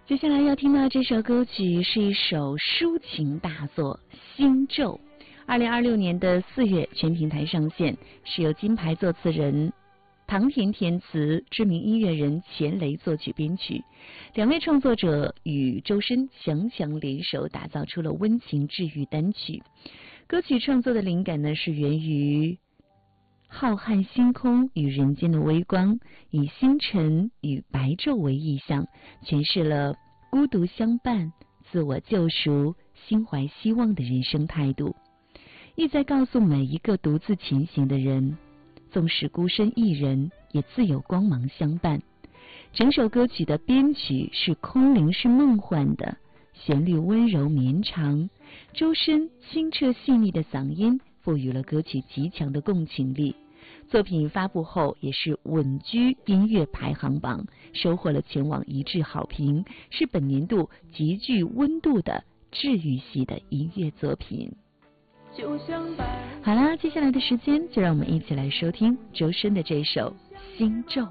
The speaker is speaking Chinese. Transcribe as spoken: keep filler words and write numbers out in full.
接下来要听到这首歌曲是一首抒情大作《心咒》，二零二六年的四月全平台上线，是由金牌作词人唐田填词，知名音乐人钱雷作曲编曲，两位创作者与周深强强联手，打造出了温情治愈单曲。歌曲创作的灵感呢，是源于浩瀚星空与人间的微光，以星辰与白昼为意象，诠释了孤独相伴、自我救赎、心怀希望的人生态度，意在告诉每一个独自前行的人，纵使孤身一人，也自有光芒相伴。整首歌曲的编曲是空灵是梦幻的，旋律温柔绵长，周深清澈细腻的嗓音赋予了歌曲极强的共情力。作品发布后也是稳居音乐排行榜，收获了全网一致好评，是本年度极具温度的治愈系的音乐作品。好啦，接下来的时间就让我们一起来收听周深的这首《心咒》。